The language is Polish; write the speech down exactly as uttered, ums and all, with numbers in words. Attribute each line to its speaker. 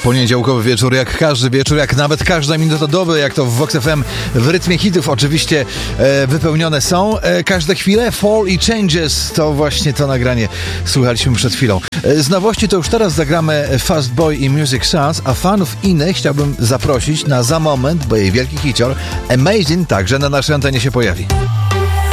Speaker 1: Poniedziałkowy wieczór, jak każdy wieczór, jak nawet każda minuta doby, jak to w Vox F M w rytmie hitów oczywiście e, wypełnione są. E, każde chwile, Fall i Changes, to właśnie to nagranie słuchaliśmy przed chwilą. E, z nowości to już teraz zagramy Fast Boy i Music Sounds, a fanów Iny chciałbym zaprosić na za moment, bo jej wielki hicior Amazing także na naszej antenie się pojawi.